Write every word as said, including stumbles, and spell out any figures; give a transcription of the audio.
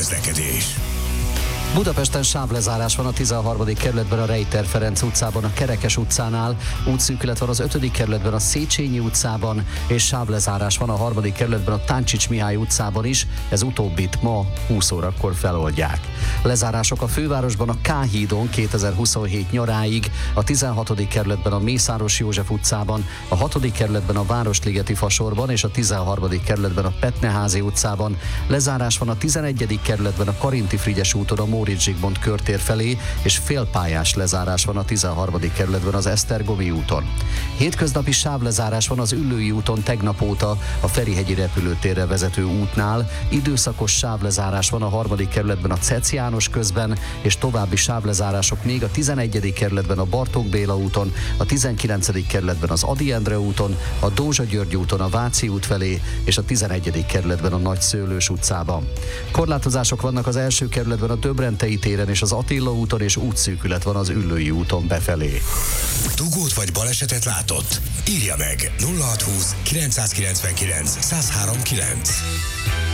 közlekedés. Budapesten sávlezárás van a tizenharmadik kerületben a Rejter Ferenc utcában, a Kerekes utcánál, útszűkület van az ötödik kerületben a Széchenyi utcában, és sávlezárás van a harmadik kerületben a Táncsics Mihály utcában is, ez utóbbit ma húsz órakor feloldják. Lezárások a fővárosban a K-hídon kétezer-huszonhét nyaráig, a tizenhatodik kerületben a Mészáros József utcában, a hatodik kerületben a Városligeti Fasorban és a tizenharmadik kerületben a Petneházi utcában. Lezárás van a tizenegyedik kerületben a Karinti Frigyes úton a Móricz Zsigmond körtér felé, és félpályás lezárás van a tizenharmadik kerületben az Esztergomi úton. Hétköznapi sávlezárás van az Üllői úton tegnap óta a Ferihegyi repülőtérre vezető útnál, időszakos sávlezárás van a harmadik kerületben a Cec János közben, és további sávlezárások még a tizenegyedik kerületben a Bartók Béla úton, a tizenkilencedik kerületben az Ady Endre úton, a Dózsa György úton a Váci út felé, és a tizenegyedik kerületben a Nagyszőlős utcában. Korlátozások vannak az első kerületben a Döbrentei téren és az Attila úton, és útszűkület van az Üllői úton befelé. Dugót vagy balesetet látott? Írja meg nulla hatszázhúsz kilencszázkilencvenkilenc százhárom kilenc.